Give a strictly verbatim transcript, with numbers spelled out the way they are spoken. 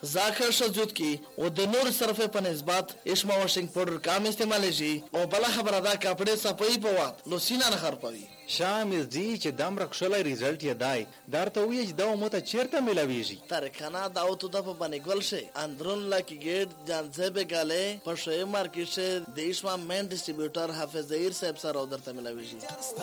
ذاکر شجود کی او د نور صرفه په نسبت اشما واشنګ پاوډر کم استعمال شي او بل خبره دا کپڑے صفائی په وخت لو سینا نه خرپوي. شامل دی چې دم رخصلای ریزلټ یې دای درته وی چې دا مو ته چیرته ملاویږي ترکانا دا او ته په باندې ګل شي اندرون لکی گیټ جانځبه غاله په شوی مارکیټ شه د اشما مین ډیسټریبیوټر حافظ زهیر صاحب سره درته ملاویږي.